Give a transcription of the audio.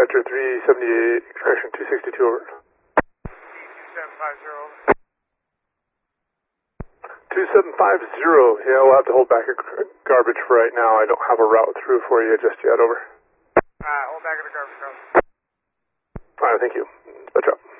Dispatcher 378, expression 262, over. 2750, yeah, we'll have to hold back a garbage for right now. I don't have a route through for you just yet, over. Hold back at the garbage, Alright, thank you. Dispatch out.